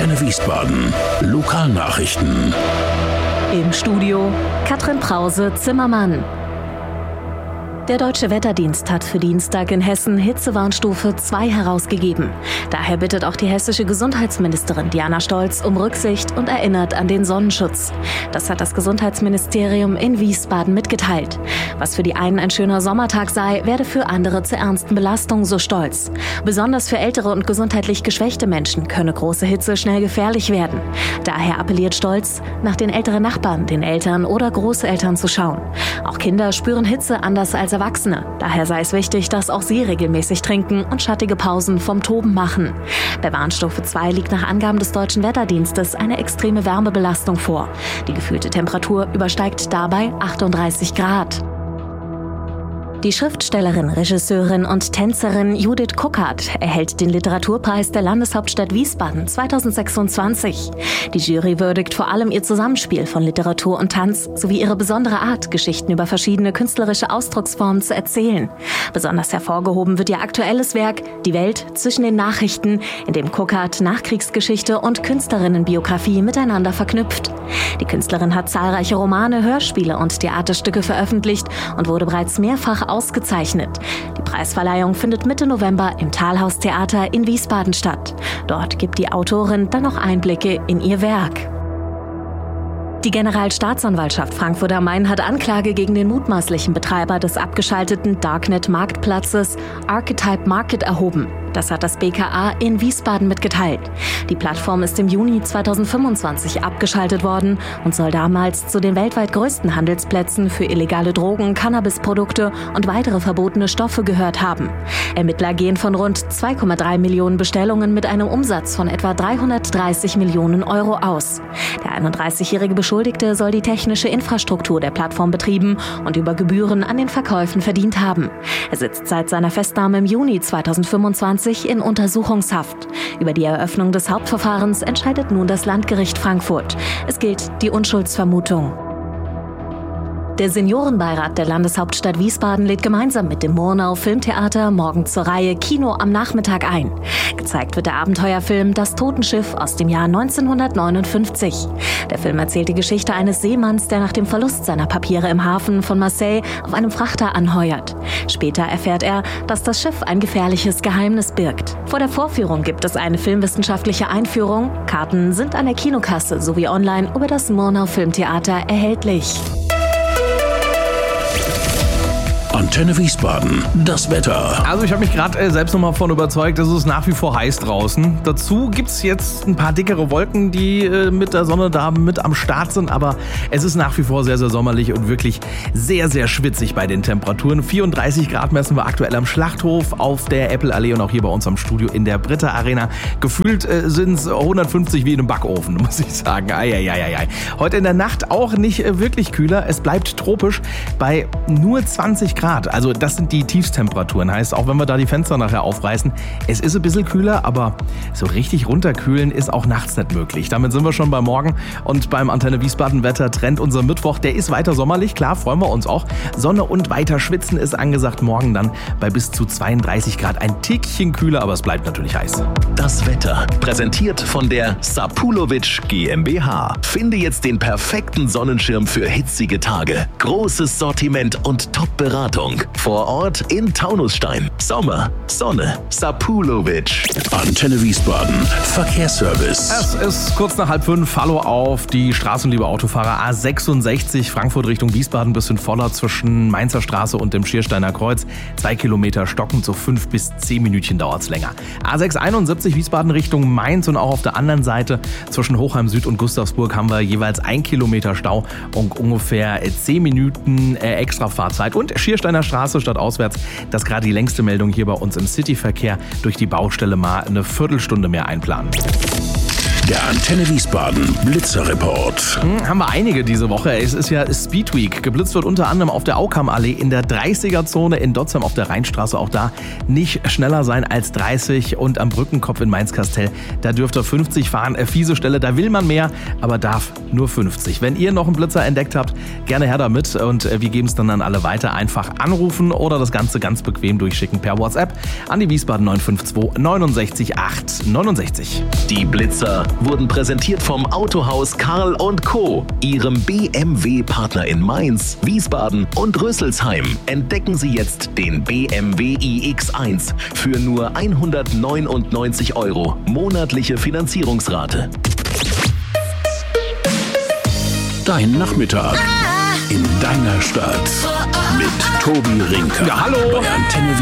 Antenne Wiesbaden. Lokalnachrichten. Im Studio Katrin Prause-Zimmermann. Der Deutsche Wetterdienst hat für Dienstag in Hessen Hitzewarnstufe 2 herausgegeben. Daher bittet auch die hessische Gesundheitsministerin Diana Stolz um Rücksicht und erinnert an den Sonnenschutz. Das hat das Gesundheitsministerium in Wiesbaden mitgeteilt. Was für die einen ein schöner Sommertag sei, werde für andere zur ernsten Belastung, so Stolz. Besonders für ältere und gesundheitlich geschwächte Menschen könne große Hitze schnell gefährlich werden. Daher appelliert Stolz, nach den älteren Nachbarn, den Eltern oder Großeltern zu schauen. Auch Kinder spüren Hitze anders als Erwachsene. Daher sei es wichtig, dass auch sie regelmäßig trinken und schattige Pausen vom Toben machen. Bei Warnstufe 2 liegt nach Angaben des Deutschen Wetterdienstes eine extreme Wärmebelastung vor. Die gefühlte Temperatur übersteigt dabei 38 Grad. Die Schriftstellerin, Regisseurin und Tänzerin Judith Kuckert erhält den Literaturpreis der Landeshauptstadt Wiesbaden 2026. Die Jury würdigt vor allem ihr Zusammenspiel von Literatur und Tanz sowie ihre besondere Art, Geschichten über verschiedene künstlerische Ausdrucksformen zu erzählen. Besonders hervorgehoben wird ihr aktuelles Werk Die Welt zwischen den Nachrichten, in dem Kuckert Nachkriegsgeschichte und Künstlerinnenbiografie miteinander verknüpft. Die Künstlerin hat zahlreiche Romane, Hörspiele und Theaterstücke veröffentlicht und wurde bereits mehrfach ausgezeichnet. Die Preisverleihung findet Mitte November im Talhaus-Theater in Wiesbaden statt. Dort gibt die Autorin dann noch Einblicke in ihr Werk. Die Generalstaatsanwaltschaft Frankfurt am Main hat Anklage gegen den mutmaßlichen Betreiber des abgeschalteten Darknet-Marktplatzes Archetype Market erhoben. Das hat das BKA in Wiesbaden mitgeteilt. Die Plattform ist im Juni 2025 abgeschaltet worden und soll damals zu den weltweit größten Handelsplätzen für illegale Drogen, Cannabisprodukte und weitere verbotene Stoffe gehört haben. Ermittler gehen von rund 2,3 Millionen Bestellungen mit einem Umsatz von etwa 330 Millionen Euro aus. Der 31-jährige Beschuldigte soll die technische Infrastruktur der Plattform betrieben und über Gebühren an den Verkäufen verdient haben. Er sitzt seit seiner Festnahme im Juni 2025 in Untersuchungshaft. Über die Eröffnung des Hauptverfahrens entscheidet nun das Landgericht Frankfurt. Es gilt die Unschuldsvermutung. Der Seniorenbeirat der Landeshauptstadt Wiesbaden lädt gemeinsam mit dem Murnau Filmtheater morgen zur Reihe Kino am Nachmittag ein. Gezeigt wird der Abenteuerfilm Das Totenschiff aus dem Jahr 1959. Der Film erzählt die Geschichte eines Seemanns, der nach dem Verlust seiner Papiere im Hafen von Marseille auf einem Frachter anheuert. Später erfährt er, dass das Schiff ein gefährliches Geheimnis birgt. Vor der Vorführung gibt es eine filmwissenschaftliche Einführung. Karten sind an der Kinokasse sowie online über das Murnau Filmtheater erhältlich. Antenne Wiesbaden, das Wetter. Also ich habe mich gerade selbst nochmal davon überzeugt, dass es nach wie vor heiß draußen. Dazu gibt es jetzt ein paar dickere Wolken, die mit der Sonne da mit am Start sind. Aber es ist nach wie vor sehr, sehr sommerlich und wirklich sehr, sehr schwitzig bei den Temperaturen. 34 Grad messen wir aktuell am Schlachthof, auf der Apple-Allee und auch hier bei uns am Studio in der Britta Arena. Gefühlt sind es 150 wie in einem Backofen, muss ich sagen. Eieieiei. Heute in der Nacht auch nicht wirklich kühler. Es bleibt tropisch bei nur 20 Grad. Also das sind die Tiefstemperaturen. Heißt, auch wenn wir da die Fenster nachher aufreißen, es ist ein bisschen kühler, aber so richtig runterkühlen ist auch nachts nicht möglich. Damit sind wir schon bei morgen und beim Antenne Wiesbaden Wettertrend. Unser Mittwoch, der ist weiter sommerlich. Klar, freuen wir uns auch. Sonne und weiter schwitzen ist angesagt. Morgen dann bei bis zu 32 Grad. Ein Tickchen kühler, aber es bleibt natürlich heiß. Das Wetter, präsentiert von der Sapulovic GmbH. Finde jetzt den perfekten Sonnenschirm für hitzige Tage. Großes Sortiment und Top-Beratung. Vor Ort in Taunusstein. Sommer, Sonne, Sapulovic. Antenne Wiesbaden, Verkehrsservice. Es ist kurz nach 4:30. Hallo auf die Straßen, liebe Autofahrer. A66 Frankfurt Richtung Wiesbaden, bisschen voller zwischen Mainzer Straße und dem Schiersteiner Kreuz. 2 Kilometer stockend, so 5 bis 10 Minütchen dauert es länger. A671 Wiesbaden Richtung Mainz und auch auf der anderen Seite zwischen Hochheim Süd und Gustavsburg haben wir jeweils 1 Kilometer Stau und ungefähr 10 Minuten extra Fahrzeit. Und Schiersteiner Straße statt auswärts, das ist gerade die längste Meldung hier bei uns im Cityverkehr. Durch die Baustelle mal eine Viertelstunde mehr einplanen. Der Antenne Wiesbaden Blitzerreport. Haben wir einige diese Woche. Es ist ja Speed Week. Geblitzt wird unter anderem auf der Aukammallee in der 30er-Zone, in Dotzheim auf der Rheinstraße. Auch da nicht schneller sein als 30 und am Brückenkopf in Mainz-Kastel. Da dürft ihr 50 fahren. Fiese Stelle, da will man mehr, aber darf nur 50. Wenn ihr noch einen Blitzer entdeckt habt, gerne her damit und wir geben es dann an alle weiter. Einfach anrufen oder das Ganze ganz bequem durchschicken per WhatsApp an die Wiesbaden 952 69 8 69. Die Blitzer wurden präsentiert vom Autohaus Karl & Co., Ihrem BMW-Partner in Mainz, Wiesbaden und Rüsselsheim. Entdecken Sie jetzt den BMW iX1 für nur 199 €, monatliche Finanzierungsrate. Dein Nachmittag in deiner Stadt mit Tobi Rinker. Ja, hallo. Bei Antenne